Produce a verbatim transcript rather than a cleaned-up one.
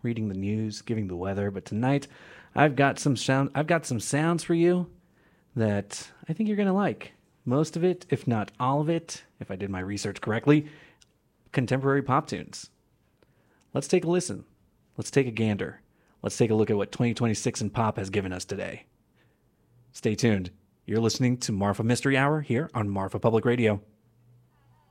reading the news, giving the weather. But tonight, I've got some sound. I've got some sounds for you that I think you're gonna like. Most of it, if not all of it, if I did my research correctly, contemporary pop tunes. Let's take a listen. Let's take a gander. Let's take a look at what twenty twenty-six in pop has given us today. Stay tuned. You're listening to Marfa Mystery Hour here on Marfa Public Radio.